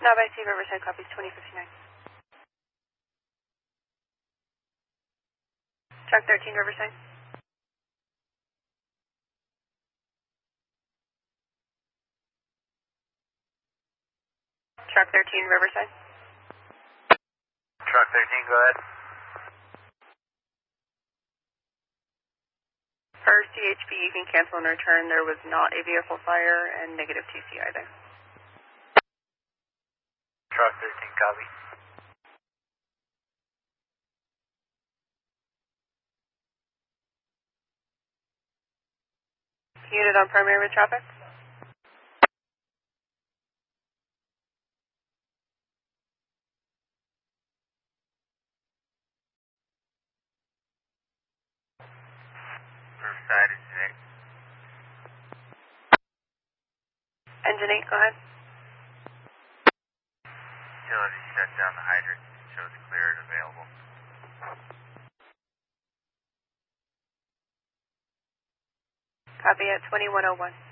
Stop IC Riverside, copies 2059. Track 13 Riverside. Track 13 Riverside. Truck 13, go ahead. Per CHP, you can cancel and return. There was not a vehicle fire and negative TC either. Truck 13, copy. Unit on primary with traffic. Riverside, Engine Engine 8, go ahead. 8. Utility shut down the hydrant. Shows clear and available. Copy at 2101.